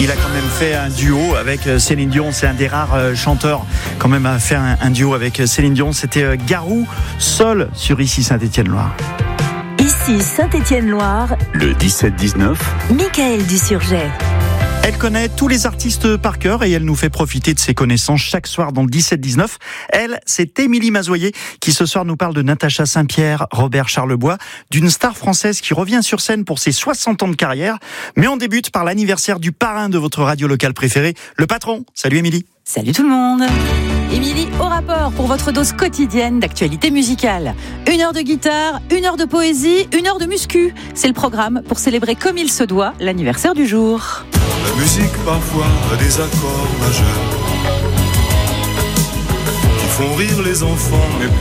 Il a quand même fait un duo avec Céline Dion. C'est un des rares chanteurs quand même à faire un duo avec Céline Dion. C'était Garou, Sol sur Ici Saint-Étienne-Loire. Ici Saint-Étienne-Loire. Le 17-19. Mickaël Dusurget. Elle connaît tous les artistes par cœur et elle nous fait profiter de ses connaissances chaque soir dans le 17-19. Elle, c'est Émilie Mazoyer qui ce soir nous parle de Natacha Saint-Pierre, Robert Charlebois, d'une star française qui revient sur scène pour ses 60 ans de carrière. Mais on débute par l'anniversaire du parrain de votre radio locale préférée, le Patron. Salut Émilie. Salut tout le monde. Émilie au rapport pour votre dose quotidienne d'actualité musicale. 1 heure de guitare, 1 heure de poésie, 1 heure de muscu. C'est le programme pour célébrer comme il se doit l'anniversaire du jour. La musique parfois a des accords majeurs qui font rire les enfants mais